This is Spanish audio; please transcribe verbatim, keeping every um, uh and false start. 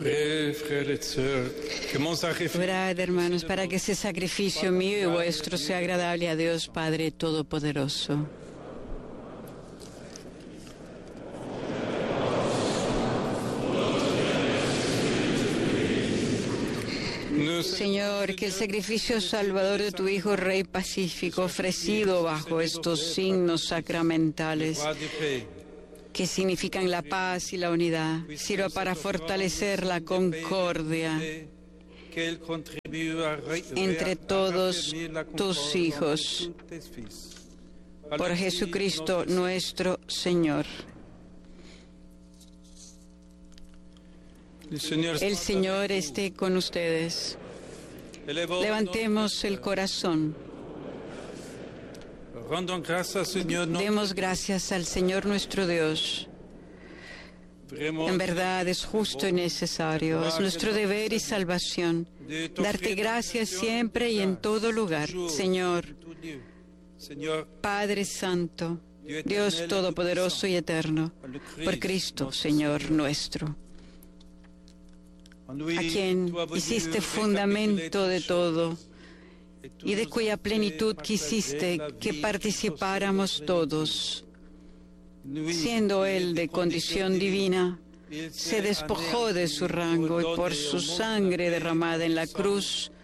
Orad, hermanos, para que ese sacrificio mío y vuestro sea agradable a Dios Padre Todopoderoso. Señor, que el sacrificio salvador de tu Hijo Rey Pacífico, ofrecido bajo estos signos sacramentales, que significan la paz y la unidad, sirva para fortalecer la concordia entre todos tus hijos. Por Jesucristo nuestro Señor. El Señor esté con ustedes. Levantemos el corazón. Demos gracias al Señor nuestro Dios. En verdad es justo y necesario, es nuestro deber y salvación, darte gracias siempre y en todo lugar, Señor, Padre Santo, Dios Todopoderoso y Eterno, por Cristo, Señor nuestro, a quien hiciste fundamento de todo y de cuya plenitud quisiste que participáramos todos. Siendo Él de condición divina, se despojó de su rango y por su sangre derramada en la cruz